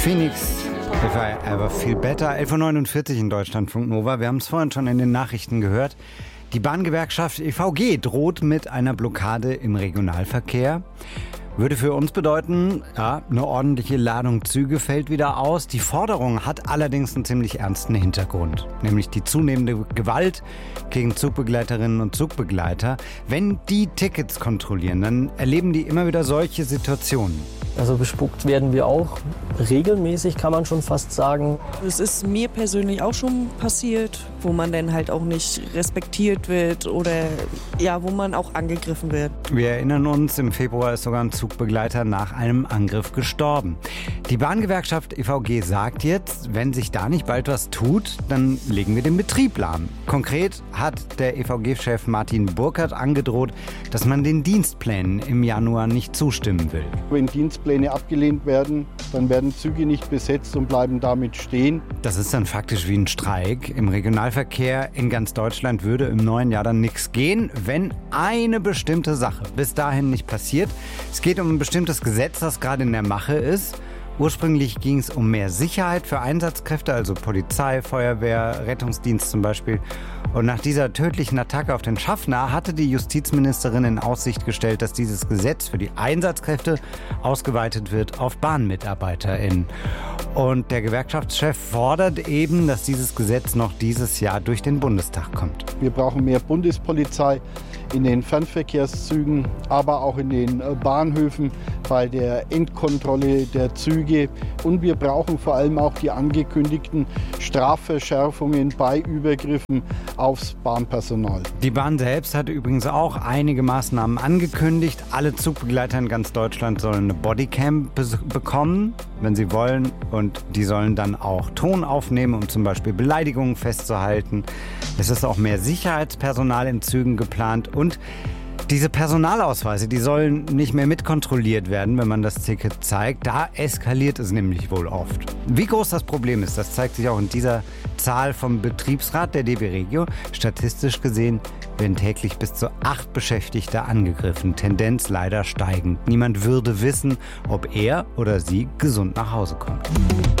Phoenix, If I Ever Feel Better, 11.49 Uhr in Deutschlandfunk Nova. Wir haben es vorhin schon in den Nachrichten gehört. Die Bahngewerkschaft EVG droht mit einer Blockade im Regionalverkehr. Würde für uns bedeuten, ja, eine ordentliche Ladung Züge fällt wieder aus. Die Forderung hat allerdings einen ziemlich ernsten Hintergrund, nämlich die zunehmende Gewalt gegen Zugbegleiterinnen und Zugbegleiter. Wenn die Tickets kontrollieren, dann erleben die immer wieder solche Situationen. Also bespuckt werden wir auch regelmäßig, kann man schon fast sagen. Es ist mir persönlich auch schon passiert, wo man dann halt auch nicht respektiert wird oder ja, wo man auch angegriffen wird. Wir erinnern uns, im Februar ist sogar ein Zugbegleiter nach einem Angriff gestorben. Die Bahngewerkschaft EVG sagt jetzt, wenn sich da nicht bald was tut, dann legen wir den Betrieb lahm. Konkret hat der EVG-Chef Martin Burkert angedroht, dass man den Dienstplänen im Januar nicht zustimmen will. Wenn Dienstpläne abgelehnt werden, dann werden Züge nicht besetzt und bleiben damit stehen. Das ist dann faktisch wie ein Streik. Im Regionalverkehr in ganz Deutschland würde im neuen Jahr dann nichts gehen, wenn eine bestimmte Sache bis dahin nicht passiert. Es geht um ein bestimmtes Gesetz, das gerade in der Mache ist. Ursprünglich ging es um mehr Sicherheit für Einsatzkräfte, also Polizei, Feuerwehr, Rettungsdienst zum Beispiel. Und nach dieser tödlichen Attacke auf den Schaffner hatte die Justizministerin in Aussicht gestellt, dass dieses Gesetz für die Einsatzkräfte ausgeweitet wird auf BahnmitarbeiterInnen. Und der Gewerkschaftschef fordert eben, dass dieses Gesetz noch dieses Jahr durch den Bundestag kommt. Wir brauchen mehr Bundespolizei in den Fernverkehrszügen, aber auch in den Bahnhöfen bei der Endkontrolle der Züge. Und wir brauchen vor allem auch die angekündigten Strafverschärfungen bei Übergriffen aufs Bahnpersonal. Die Bahn selbst hat übrigens auch einige Maßnahmen angekündigt. Alle Zugbegleiter in ganz Deutschland sollen eine Bodycam bekommen, wenn sie wollen. Und die sollen dann auch Ton aufnehmen, um zum Beispiel Beleidigungen festzuhalten. Es ist auch mehr Sicherheitspersonal in Zügen geplant. Und diese Personalausweise, die sollen nicht mehr mitkontrolliert werden, wenn man das Ticket zeigt. Da eskaliert es nämlich wohl oft. Wie groß das Problem ist, das zeigt sich auch in dieser Zahl vom Betriebsrat der DB Regio. Statistisch gesehen werden täglich bis zu 8 Beschäftigte angegriffen. Tendenz leider steigend. Niemand würde wissen, ob er oder sie gesund nach Hause kommt.